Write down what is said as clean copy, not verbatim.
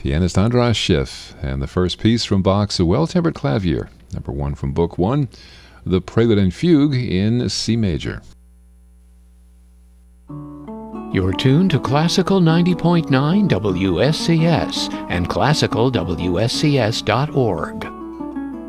pianist Andras Schiff, and the first piece from Bach's Well-Tempered Clavier, number 1 from Book 1, the Prelude and Fugue in C major. You're tuned to Classical 90.9 WSCS and classicalwscs.org.